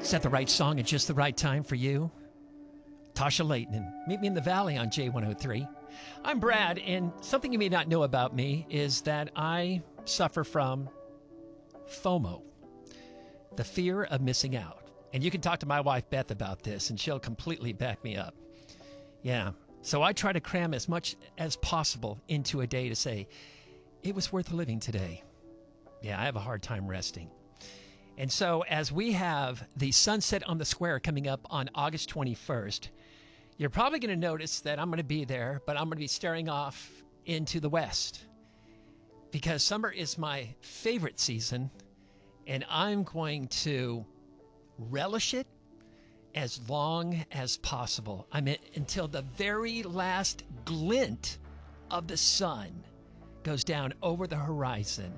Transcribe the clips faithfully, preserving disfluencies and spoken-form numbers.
Is that the right song at just the right time for you? Tasha Layton, and Meet Me in the Valley on J one oh three. I'm Brad, and something you may not know about me is that I suffer from FOMO, the fear of missing out. And you can talk to my wife, Beth, about this, and she'll completely back me up. Yeah, so I try to cram as much as possible into a day to say, it was worth living today. Yeah, I have a hard time resting. And so as we have the Sunset on the Square coming up on August twenty-first, you're probably going to notice that I'm going to be there, but I'm going to be staring off into the west because summer is my favorite season, and I'm going to relish it as long as possible. I mean, until the very last glint of the sun goes down over the horizon.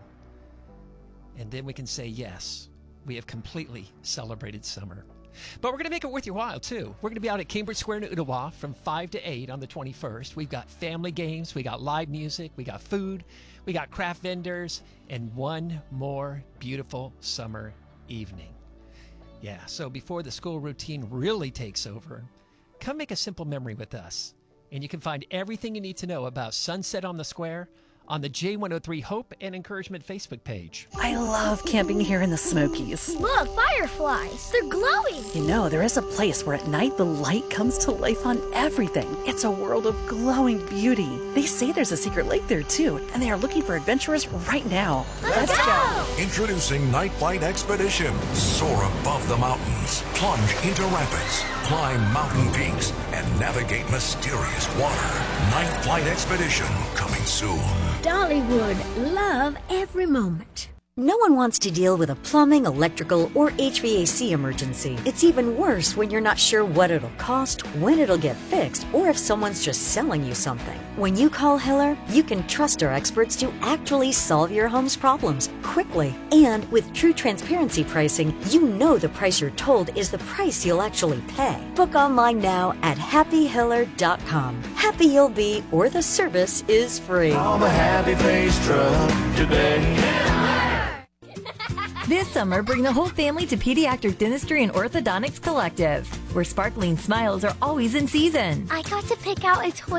And then we can say, yes, we have completely celebrated summer. But we're going to make it worth your while, too. We're going to be out at Cambridge Square in Ottawa from five to eight on the twenty-first. We've got family games, we got live music, we got food, we got craft vendors, and one more beautiful summer evening. Yeah, so before the school routine really takes over, come make a simple memory with us. And you can find everything you need to know about Sunset on the Square on the J one oh three Hope and Encouragement Facebook page. I love camping here in the Smokies. Look, fireflies. They're glowing. You know, there is a place where at night the light comes to life on everything. It's a world of glowing beauty. They say there's a secret lake there, too, and they are looking for adventurers right now. Let's, Let's go. go! Introducing Night Flight Expedition. Soar above the mountains, plunge into rapids, climb mountain peaks, and navigate mysterious water. Night Flight Expedition, coming soon. Dollywood, love every moment. No one wants to deal with a plumbing, electrical, or H V A C emergency. It's even worse when you're not sure what it'll cost, when it'll get fixed, or if someone's just selling you something. When you call Hiller, you can trust our experts to actually solve your home's problems quickly. And with true transparency pricing, you know the price you're told is the price you'll actually pay. Book online now at happy hiller dot com. Happy you'll be, or the service is free. Call the Happy Face Truck today. This summer, bring the whole family to Pediatric Dentistry and Orthodontics Collective, where sparkling smiles are always in season. I got to pick out a toy